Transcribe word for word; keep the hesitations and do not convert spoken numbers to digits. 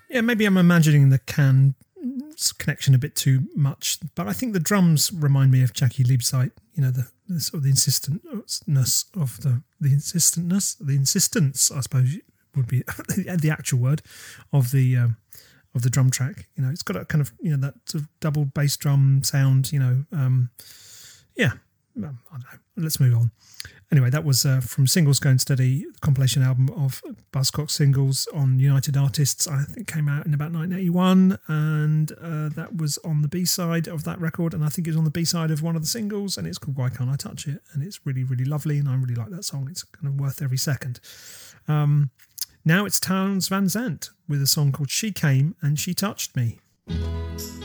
Yeah, maybe I'm imagining the can connection a bit too much, but I think the drums remind me of Jackie Liebzeit. You know, the, the sort of the insistentness of the the insistentness, the insistence, I suppose would be the actual word of the um, of the drum track. You know, it's got a kind of you know that sort of double bass drum sound. You know, um, yeah. I don't know. Let's move on. Anyway, that was uh, from Singles Going Steady, the compilation album of Buzzcocks singles on United Artists. I think came out in about nineteen eighty-one, and uh, that was on the B-side of that record, and I think it was on the B-side of one of the singles, and it's called Why Can't I Touch It, and it's really, really lovely, and I really like that song. It's kind of worth every second. Um, now it's Townes Van Zandt with a song called She Came and She Touched Me.